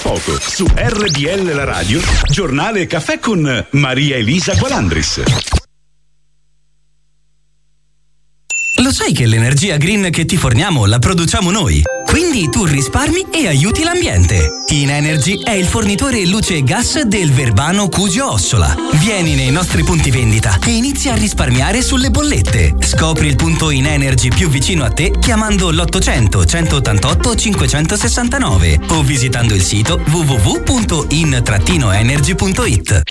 poco su RDL La Radio, giornale e caffè con Maria Elisa Gualandris. Lo sai che l'energia green che ti forniamo la produciamo noi? Quindi tu risparmi e aiuti l'ambiente. Inenergy è il fornitore luce e gas del Verbano Cusio Ossola. Vieni nei nostri punti vendita e inizia a risparmiare sulle bollette. Scopri il punto Inenergy più vicino a te chiamando l'800 188 569 o visitando il sito www.in-energy.it.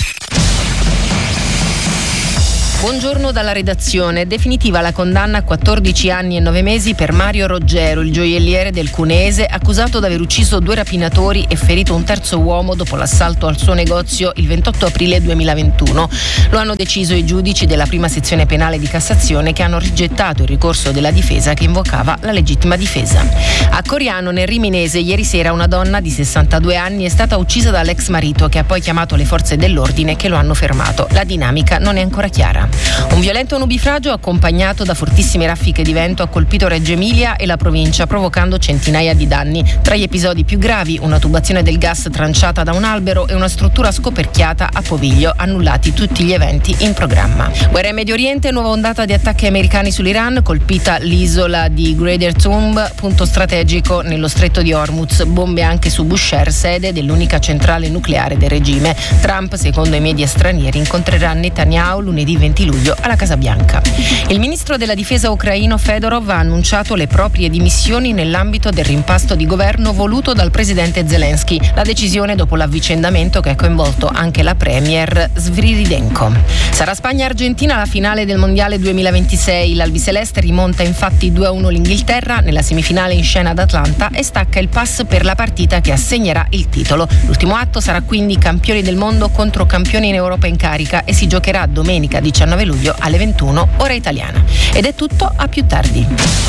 Buongiorno dalla redazione. Definitiva la condanna a 14 anni e 9 mesi per Mario Roggero, il gioielliere del Cuneese, accusato di aver ucciso 2 rapinatori e ferito un terzo uomo dopo l'assalto al suo negozio il 28 aprile 2021. Lo hanno deciso i giudici della prima sezione penale di Cassazione, che hanno rigettato il ricorso della difesa che invocava la legittima difesa. A Coriano, nel Riminese, ieri sera una donna di 62 anni è stata uccisa dall'ex marito, che ha poi chiamato le forze dell'ordine che lo hanno fermato. La dinamica non è ancora chiara. Un violento nubifragio accompagnato da fortissime raffiche di vento ha colpito Reggio Emilia e la provincia, provocando centinaia di danni. Tra gli episodi più gravi, una tubazione del gas tranciata da un albero e una struttura scoperchiata a Poviglio, annullati tutti gli eventi in programma. Guerra in Medio Oriente, nuova ondata di attacchi americani sull'Iran, colpita l'isola di Greater Thumb, punto strategico nello stretto di Hormuz, bombe anche su Bushehr, sede dell'unica centrale nucleare del regime. Trump, secondo i media stranieri, incontrerà Netanyahu lunedì 20 luglio alla Casa Bianca. Il ministro della difesa ucraino Fedorov ha annunciato le proprie dimissioni nell'ambito del rimpasto di governo voluto dal presidente Zelensky. La decisione dopo l'avvicendamento che ha coinvolto anche la premier Sviridenko. Sarà Spagna-Argentina la finale del mondiale 2026. L'albiceleste rimonta infatti 2-1 l'Inghilterra nella semifinale in scena ad Atlanta e stacca il pass per la partita che assegnerà il titolo. L'ultimo atto sarà quindi campioni del mondo contro campioni in Europa in carica e si giocherà domenica 19 luglio alle 21 ora italiana. Ed è tutto, a più tardi.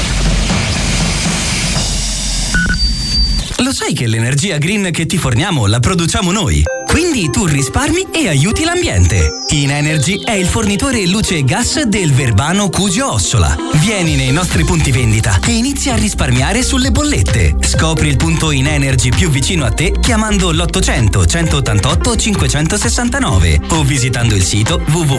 Lo sai che l'energia green che ti forniamo la produciamo noi? Quindi tu risparmi e aiuti l'ambiente. Inenergy è il fornitore luce e gas del Verbano Cusio Ossola. Vieni nei nostri punti vendita e inizia a risparmiare sulle bollette. Scopri il punto Inenergy più vicino a te chiamando l'800 188 569 o visitando il sito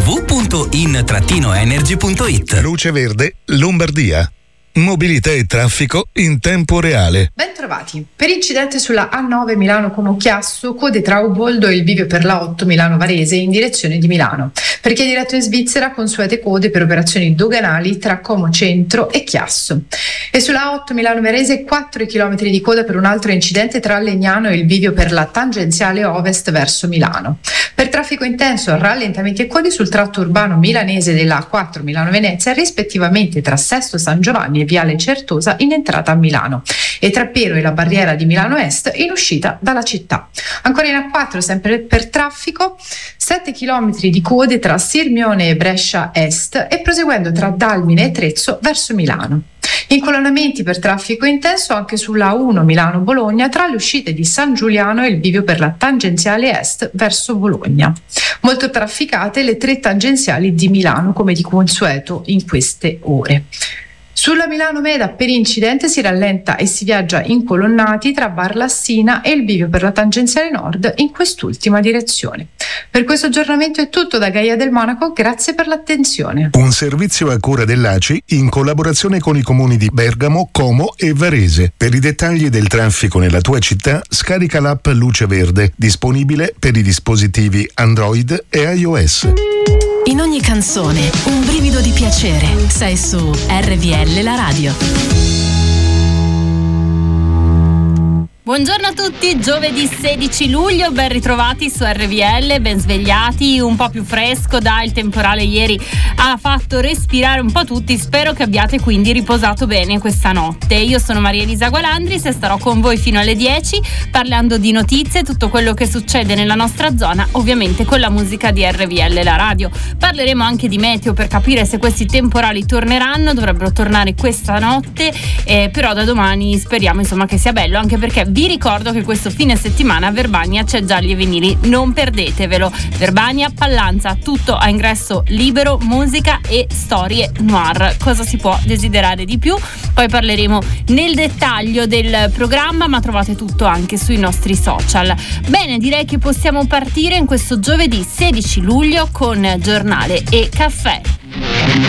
www.in-energy.it. Luce Verde Lombardia. Mobilità e traffico in tempo reale. Ben trovati. Per incidente sulla A9 Milano-Como Chiasso, code tra Uboldo e il bivio per la 8 Milano-Varese in direzione di Milano. Per chi è diretto in Svizzera, consuete code per operazioni doganali tra Como Centro e Chiasso. E sulla A8 Milano-Varese 4 km di coda per un altro incidente tra Legnano e il bivio per la tangenziale ovest verso Milano. Per traffico intenso, rallentamenti e code sul tratto urbano milanese della A4 Milano-Venezia, rispettivamente tra Sesto San Giovanni e Viale Certosa in entrata a Milano e tra Pero e la barriera di Milano Est in uscita dalla città. Ancora in A4, sempre per traffico, 7 km di code tra Sirmione e Brescia Est e proseguendo tra Dalmine e Trezzo verso Milano. Incolonnamenti per traffico intenso anche sulla A1 Milano-Bologna tra le uscite di San Giuliano e il bivio per la tangenziale est verso Bologna. Molto trafficate le 3 tangenziali di Milano come di consueto in queste ore. Sulla Milano-Meda per incidente si rallenta e si viaggia incolonnati tra Barlassina e il bivio per la tangenziale nord in quest'ultima direzione. Per questo aggiornamento è tutto da Gaia del Monaco, grazie per l'attenzione. Un servizio a cura dell'ACI in collaborazione con i comuni di Bergamo, Como e Varese. Per i dettagli del traffico nella tua città scarica l'app Luce Verde, disponibile per i dispositivi Android e iOS. In ogni canzone un brivido di piacere. Sei su RVL La Radio. Buongiorno a tutti, giovedì 16 luglio, ben ritrovati su RVL, ben svegliati, un po' più fresco, il temporale ieri ha fatto respirare un po' tutti, spero che abbiate quindi riposato bene questa notte. Io sono Maria Elisa Gualandris e starò con voi fino alle 10 parlando di notizie, tutto quello che succede nella nostra zona, ovviamente con la musica di RVL La Radio. Parleremo anche di meteo per capire se questi temporali torneranno, dovrebbero tornare questa notte, però da domani speriamo insomma che sia bello, anche perché vi ricordo che questo fine settimana a Verbania c'è Gialli e Vinili, non perdetevelo. Verbania, Pallanza, tutto a ingresso libero, musica e storie noir. Cosa si può desiderare di più? Poi parleremo nel dettaglio del programma, ma trovate tutto anche sui nostri social. Bene, direi che possiamo partire in questo giovedì 16 luglio con Giornale e Caffè.